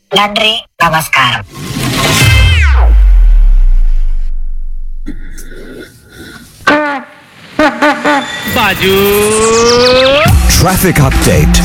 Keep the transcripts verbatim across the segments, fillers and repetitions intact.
நன்றி, நமஸ்காரம். बाजू traffic update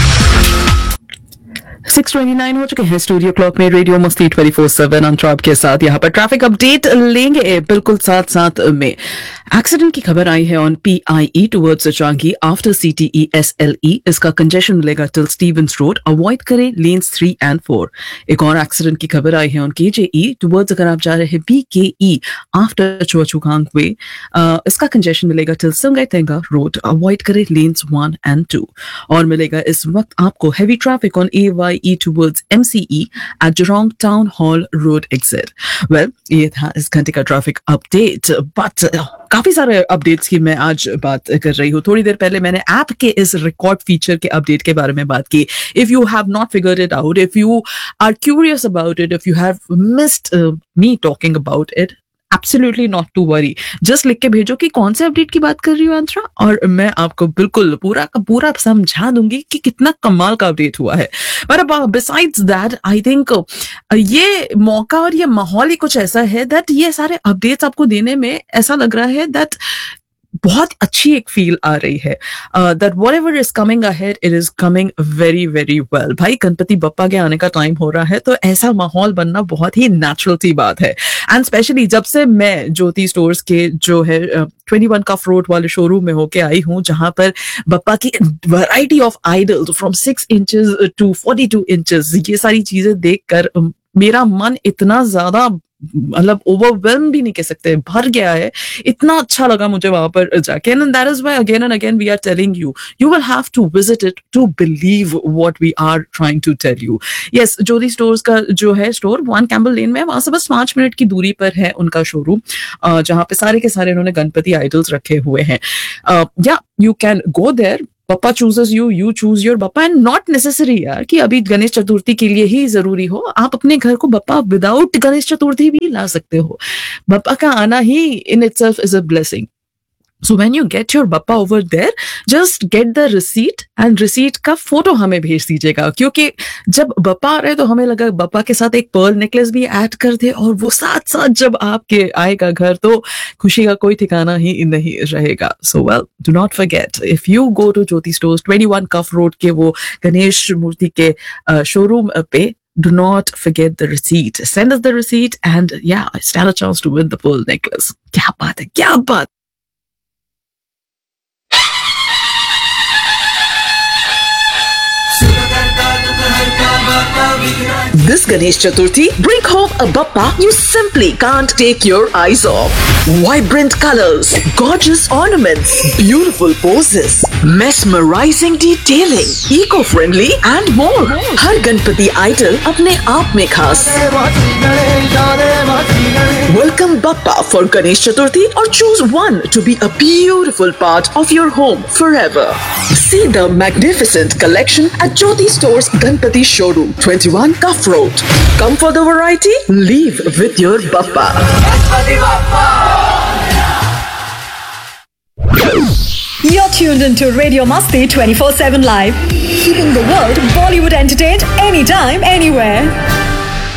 six twenty nine हो चुके हैं स्टूडियो क्लॉक में. रेडियो मस्ती ट्वेंटी फोर सेवन अंतराब के साथ यहाँ पर ट्रैफिक अपडेट लेंगे. बिल्कुल साथ साथ में एक्सीडेंट की खबर आई है on P I E towards Changi after C T E S L E. इसका कंजेशन मिलेगा टिल स्टीवंस रोड. अवॉइड करें लेन्स थ्री एंड फोर. एक और एक्सीडेंट की खबर आई है ऑन के जे ई टुवर्ड्स, अगर आप जा रहे हैं बी के ई आफ्टर चुआचुकांग वे. इसका कंजेशन मिलेगा टिल संगई तेंगा रोड. अवॉइड करें लेन्स वन एंड टू. और मिलेगा इस वक्त आपको heavy traffic on A Y E towards M C E at Jurong Town Hall Road exit. Well, ये था इस घंटे का ट्रैफिक अपडेट. बट काफी सारे अपडेट्स की मैं आज बात कर रही हूँ. थोड़ी देर पहले मैंने ऐप के इस रिकॉर्ड फीचर के अपडेट के बारे में बात की. If you have not figured it out, if you are curious about it, if you have missed me talking about it, absolutely not to worry. Just लिख के भेजो कि कौन से अपडेट की बात कर रही हूँ अंतरा, और मैं आपको बिल्कुल पूरा का पूरा समझा दूंगी कि कितना कमाल का अपडेट हुआ है. पर बिसाइड्स दैट आई थिंक ये मौका और ये माहौल ही कुछ ऐसा है दैट ये सारे अपडेट्स आपको देने में ऐसा लग रहा है दैट बहुत अच्छी एक फील आ रही है. That whatever is coming ahead, it is coming very very well. भाई गणपति बप्पा के आने का टाइम हो रहा है, तो ऐसा माहौल बनना बहुत ही नेचुरल सी बात है. एंड स्पेशली जब से मैं ज्योति स्टोर्स के जो है ट्वेंटी वन कफ रोड वाले शोरूम में होके आई हूँ, जहां पर बप्पा की variety of idols from six inches to forty two inches, ये सारी चीजें देखकर मेरा मन इतना ज्यादा मतलब ओवरवेल्म भी नहीं कह सकते, भर गया है. इतना अच्छा लगा मुझे वहां पर जाके. And that is why again and again we are telling you, you will have to visit it to believe what we are trying to tell you. Yes, Jyoti stores का जो है स्टोर वन कैम्बल लेन में, वहां से बस पांच minute की दूरी पर है उनका शोरूम, जहां पे सारे के सारे इन्होंने गणपति आइडल्स रखे हुए हैं. या you can go there. Papa chooses you, you choose your Bappa. And not necessary यार कि अभी गणेश चतुर्थी के लिए ही जरूरी हो. आप अपने घर को बप्पा विदाउट गणेश चतुर्थी भी ला सकते हो. बप्पा का आना ही in itself is a blessing. So when you get your Bappa over there, just get the receipt and receipt का फोटो हमें भेज दीजिएगा, क्योंकि जब बप्पा आ रहे तो हमें लगा बप्पा के साथ एक पर्ल नेकलेस भी ऐड कर दे, और वो साथ साथ जब आपके आएगा घर तो खुशी का कोई ठिकाना ही नहीं रहेगा. So well, do not forget, if you go to Jyoti stores twenty one cough road के वो गणेश मूर्ति के शोरूम पे, do not forget the receipt. Send us the receipt and yeah, stand a chance to win the pearl necklace. क्या बात है, क्या बात. This Ganesh Chaturthi, bring home a bappa you simply can't take your eyes off. Vibrant colors, gorgeous ornaments, beautiful poses, mesmerizing detailing, eco-friendly and more. Her Ganpati idol अपने आप में खास. Welcome Bappa for Ganesh Chaturthi or choose one to be a beautiful part of your home forever. See the magnificent collection at Jyoti Stores Ganpati Showroom, twenty-one Cuff Road. Come for the variety, leave with your Bappa. You're tuned into Radio Masti twenty-four seven Live, keeping the world Bollywood entertained anytime, anywhere.